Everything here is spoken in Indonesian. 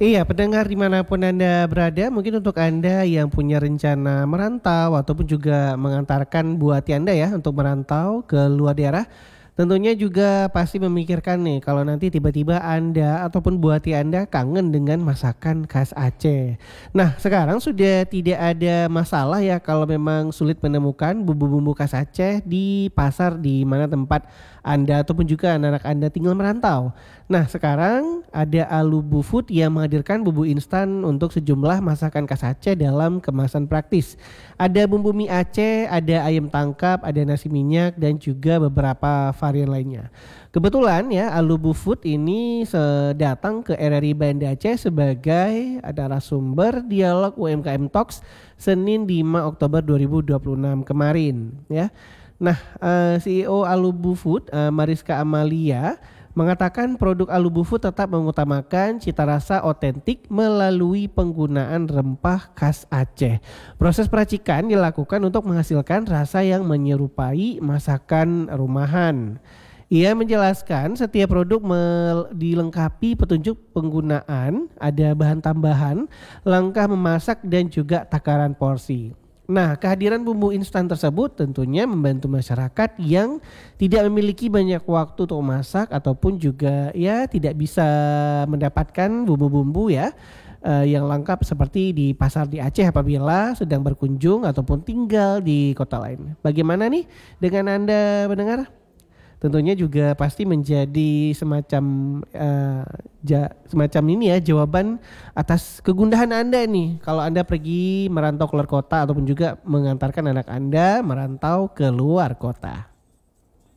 Iya, pendengar dimanapun Anda berada, mungkin untuk Anda yang punya rencana merantau ataupun juga mengantarkan buah hati Anda ya untuk merantau ke luar daerah, tentunya juga pasti memikirkan nih kalau nanti tiba-tiba Anda ataupun buah hati Anda kangen dengan masakan khas Aceh. Nah, sekarang sudah tidak ada masalah ya kalau memang sulit menemukan bumbu-bumbu khas Aceh di pasar di mana tempat Anda ataupun juga anak-anak Anda tinggal merantau. Nah, sekarang ada Alubu Food yang menghadirkan bumbu instan untuk sejumlah masakan khas Aceh dalam kemasan praktis. Ada bumbu mie Aceh, ada ayam tangkap, ada nasi minyak dan juga beberapa varian lainnya. Kebetulan ya Alubu Food ini datang ke RRI Banda Aceh sebagai narasumber dialog UMKM Talks Senin 5 Oktober 2026 kemarin ya. Nah, CEO Alubu Food, Mariska Amalia mengatakan produk Alubu Food tetap mengutamakan cita rasa otentik melalui penggunaan rempah khas Aceh. Proses peracikan dilakukan untuk menghasilkan rasa yang menyerupai masakan rumahan. Ia menjelaskan setiap produk dilengkapi petunjuk penggunaan, ada bahan tambahan, langkah memasak dan juga takaran porsi. Nah, kehadiran bumbu instan tersebut tentunya membantu masyarakat yang tidak memiliki banyak waktu untuk memasak ataupun juga ya tidak bisa mendapatkan bumbu-bumbu ya yang lengkap seperti di pasar di Aceh apabila sedang berkunjung ataupun tinggal di kota lain. Bagaimana nih dengan Anda mendengar? Tentunya juga pasti menjadi semacam semacam ini ya jawaban atas kegundahan Anda nih kalau Anda pergi merantau keluar kota ataupun juga mengantarkan anak Anda merantau ke luar kota.